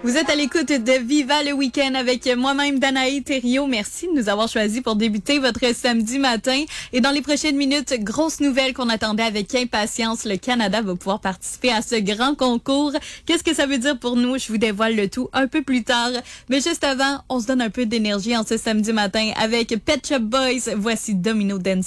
Vous êtes à l'écoute de Viva le week-end avec moi-même, Danae Thériault. Merci de nous avoir choisis pour débuter votre samedi matin. Et dans les prochaines minutes, grosse nouvelle qu'on attendait avec impatience. Le Canada va pouvoir participer à ce grand concours. Qu'est-ce que ça veut dire pour nous? Je vous dévoile le tout un peu plus tard. Mais juste avant, on se donne un peu d'énergie en ce samedi matin avec Pet Shop Boys. Voici Domino Dance.